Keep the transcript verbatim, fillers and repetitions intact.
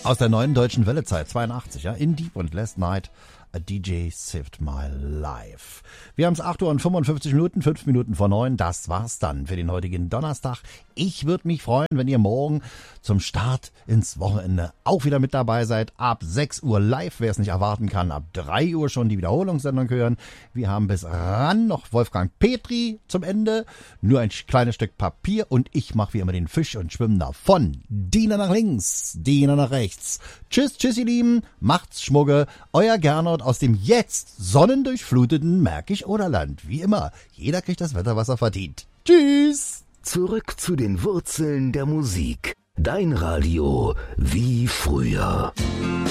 Aus der neuen deutschen Wellezeit, zweiundachtzig, ja, In Deep und Last Night, a D J Saved My Life. Wir haben es acht Uhr und fünfundfünfzig Minuten, fünf Minuten vor neun. Das war's dann für den heutigen Donnerstag. Ich würde mich freuen, wenn ihr morgen zum Start ins Wochenende auch wieder mit dabei seid. Ab sechs Uhr live, wer es nicht erwarten kann, ab drei Uhr schon die Wiederholungssendung hören. Wir haben bis ran noch Wolfgang Petri zum Ende. Nur ein kleines Stück Papier und ich mache wie immer den Fisch und schwimme davon. Diener nach links, Diener nach rechts. Tschüss, tschüss ihr Lieben, macht's Schmugge. Euer Gernot aus dem jetzt sonnendurchfluteten Märkisch-Oderland. Wie immer, jeder kriegt das Wetter, was er verdient. Tschüss! Zurück zu den Wurzeln der Musik. Dein Radio wie früher.